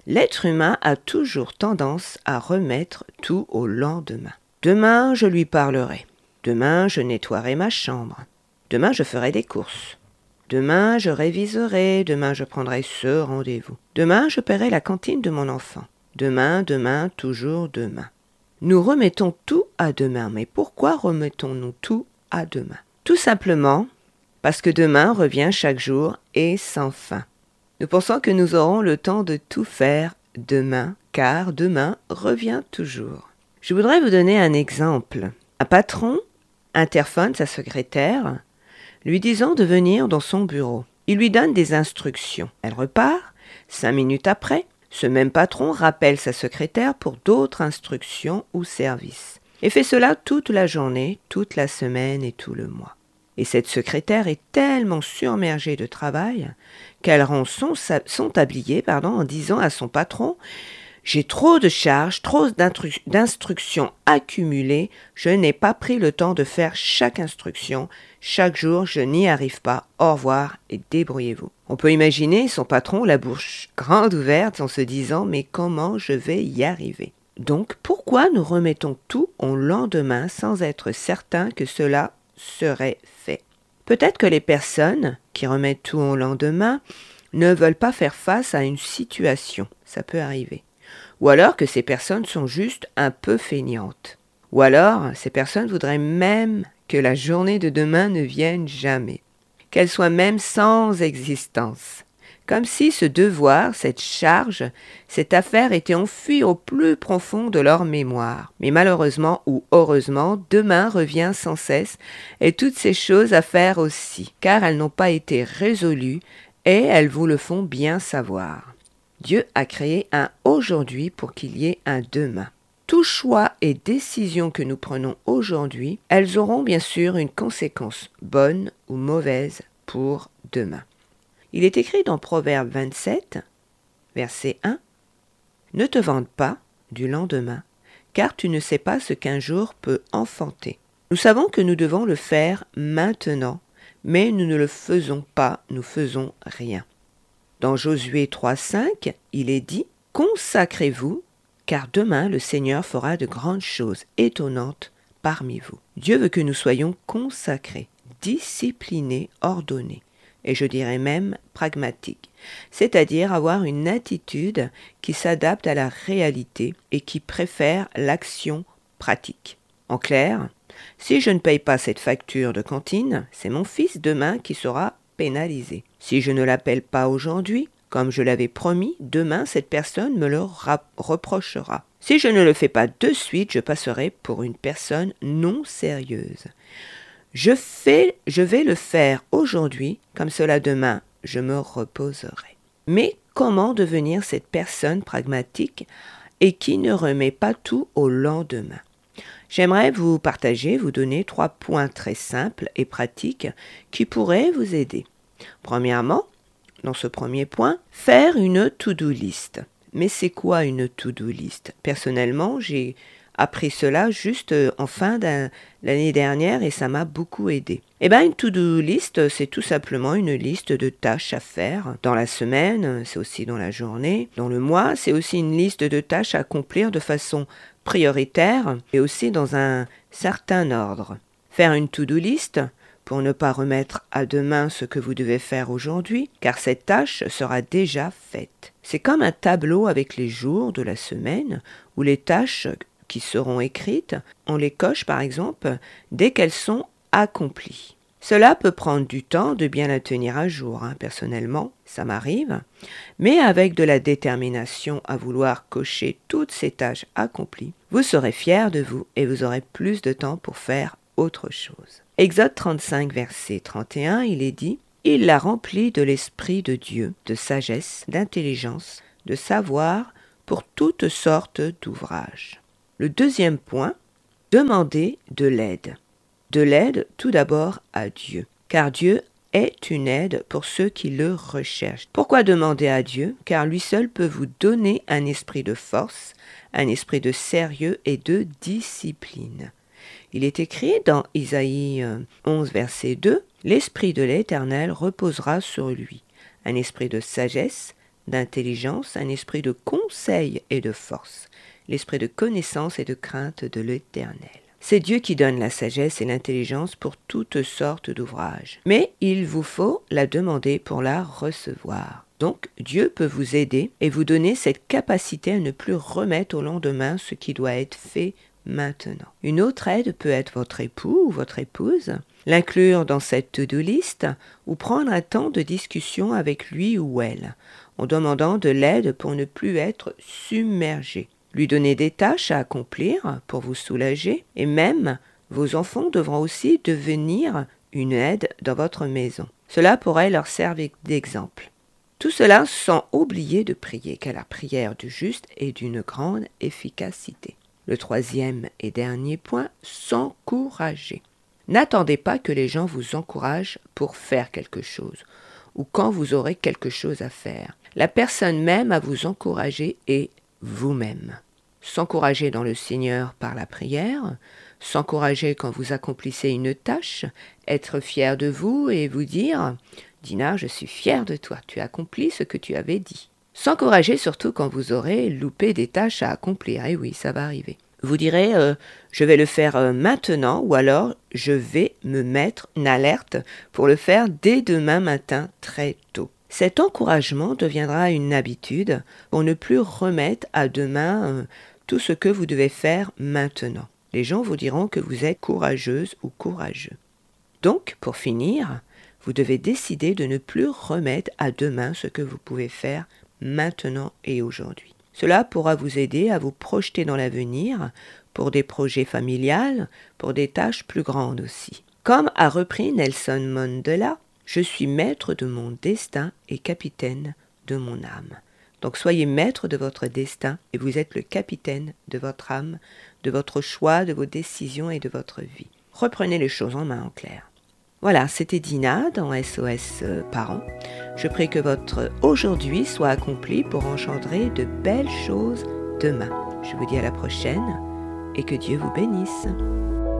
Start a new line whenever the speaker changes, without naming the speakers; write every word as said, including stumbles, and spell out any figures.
L'être humain a toujours tendance à remettre tout au lendemain. Demain, je lui parlerai. Demain, je nettoierai ma chambre. Demain, je ferai des courses. Demain, je réviserai. Demain, je prendrai ce rendez-vous. Demain, je paierai la cantine de mon enfant. Demain, demain, toujours demain. Nous remettons tout à demain. Mais pourquoi remettons-nous tout à demain? Tout simplement parce que demain revient chaque jour et sans fin. Nous pensons que nous aurons le temps de tout faire demain, car demain revient toujours. Je voudrais vous donner un exemple. Un patron interphone sa secrétaire, lui disant de venir dans son bureau. Il lui donne des instructions. Elle repart. Cinq minutes après, ce même patron rappelle sa secrétaire pour d'autres instructions ou services. Et fait cela toute la journée, toute la semaine et tout le mois. Et cette secrétaire est tellement surmergée de travail qu'elle rend son, son tablier pardon, en disant à son patron « J'ai trop de charges, trop d'instru- d'instructions accumulées, je n'ai pas pris le temps de faire chaque instruction, chaque jour je n'y arrive pas, au revoir et débrouillez-vous ». On peut imaginer son patron la bouche grande ouverte en se disant « Mais comment je vais y arriver ?» Donc pourquoi nous remettons tout au lendemain sans être certains que cela serait fait? Peut-être que les personnes qui remettent tout au lendemain ne veulent pas faire face à une situation, ça peut arriver. Ou alors que ces personnes sont juste un peu feignantes. Ou alors ces personnes voudraient même que la journée de demain ne vienne jamais, qu'elle soit même sans existence. Comme si ce devoir, cette charge, cette affaire était enfuie au plus profond de leur mémoire. Mais malheureusement ou heureusement, demain revient sans cesse et toutes ces choses à faire aussi, car elles n'ont pas été résolues et elles vous le font bien savoir. Dieu a créé un aujourd'hui pour qu'il y ait un demain. Tout choix et décision que nous prenons aujourd'hui, elles auront bien sûr une conséquence, bonne ou mauvaise, pour demain. Il est écrit dans Proverbe vingt-sept, verset un, « Ne te vante pas du lendemain, car tu ne sais pas ce qu'un jour peut enfanter. » Nous savons que nous devons le faire maintenant, mais nous ne le faisons pas, nous faisons rien. Dans Josué trois, cinq, il est dit « Consacrez-vous, car demain le Seigneur fera de grandes choses étonnantes parmi vous. » Dieu veut que nous soyons consacrés, disciplinés, ordonnés. Et je dirais même pragmatique, c'est-à-dire avoir une attitude qui s'adapte à la réalité et qui préfère l'action pratique. En clair, si je ne paye pas cette facture de cantine, c'est mon fils demain qui sera pénalisé. Si je ne l'appelle pas aujourd'hui, comme je l'avais promis, demain cette personne me le rap- reprochera. Si je ne le fais pas de suite, je passerai pour une personne non sérieuse. Je, fais, je vais le faire aujourd'hui, comme cela demain, je me reposerai. Mais comment devenir cette personne pragmatique et qui ne remet pas tout au lendemain? J'aimerais vous partager, vous donner trois points très simples et pratiques qui pourraient vous aider. Premièrement, dans ce premier point, faire une to-do list. Mais c'est quoi une to-do list? Personnellement, j'ai appris cela juste en fin de l'année dernière et ça m'a beaucoup aidé. Eh bien, une to-do list, c'est tout simplement une liste de tâches à faire dans la semaine, c'est aussi dans la journée, dans le mois, c'est aussi une liste de tâches à accomplir de façon prioritaire et aussi dans un certain ordre. Faire une to-do list pour ne pas remettre à demain ce que vous devez faire aujourd'hui, car cette tâche sera déjà faite. C'est comme un tableau avec les jours de la semaine où les tâches qui seront écrites, on les coche par exemple dès qu'elles sont accomplies. Cela peut prendre du temps de bien la tenir à jour, hein. Personnellement, ça m'arrive, mais avec de la détermination à vouloir cocher toutes ces tâches accomplies, vous serez fiers de vous et vous aurez plus de temps pour faire autre chose. Exode trente-cinq, verset trente et un, il est dit « Il l'a rempli de l'esprit de Dieu, de sagesse, d'intelligence, de savoir pour toutes sortes d'ouvrages. » Le deuxième point, demander de l'aide. De l'aide tout d'abord à Dieu, car Dieu est une aide pour ceux qui le recherchent. Pourquoi demander à Dieu? Car lui seul peut vous donner un esprit de force, un esprit de sérieux et de discipline. Il est écrit dans Isaïe onze, verset deux, « L'esprit de l'Éternel reposera sur lui, un esprit de sagesse, d'intelligence, un esprit de conseil et de force, l'esprit de connaissance et de crainte de l'Éternel. C'est Dieu qui donne la sagesse et l'intelligence pour toutes sortes d'ouvrages. Mais il vous faut la demander pour la recevoir. Donc, Dieu peut vous aider et vous donner cette capacité à ne plus remettre au lendemain ce qui doit être fait maintenant. Une autre aide peut être votre époux ou votre épouse, l'inclure dans cette to-do list ou prendre un temps de discussion avec lui ou elle, en demandant de l'aide pour ne plus être submergé. Lui donner des tâches à accomplir pour vous soulager, et même vos enfants devront aussi devenir une aide dans votre maison. Cela pourrait leur servir d'exemple. Tout cela sans oublier de prier, car la prière du juste est d'une grande efficacité. Le troisième et dernier point, s'encourager. N'attendez pas que les gens vous encouragent pour faire quelque chose, ou quand vous aurez quelque chose à faire. La personne même à vous encourager est vous-même. S'encourager dans le Seigneur par la prière, s'encourager quand vous accomplissez une tâche, être fier de vous et vous dire « Dina, je suis fier de toi, tu as accompli ce que tu avais dit ». S'encourager surtout quand vous aurez loupé des tâches à accomplir, et oui, ça va arriver. Vous direz euh, « Je vais le faire euh, maintenant » ou alors « Je vais me mettre une alerte pour le faire dès demain matin très tôt ». Cet encouragement deviendra une habitude pour ne plus remettre à demain euh, tout ce que vous devez faire maintenant. Les gens vous diront que vous êtes courageuse ou courageux. Donc, pour finir, vous devez décider de ne plus remettre à demain ce que vous pouvez faire maintenant et aujourd'hui. Cela pourra vous aider à vous projeter dans l'avenir pour des projets familiales, pour des tâches plus grandes aussi. Comme a repris Nelson Mandela, « Je suis maître de mon destin et capitaine de mon âme ». Donc soyez maître de votre destin et vous êtes le capitaine de votre âme, de votre choix, de vos décisions et de votre vie. Reprenez les choses en main en clair. Voilà, c'était Dina dans S O S Parents. Je prie que votre aujourd'hui soit accompli pour engendrer de belles choses demain. Je vous dis à la prochaine et que Dieu vous bénisse.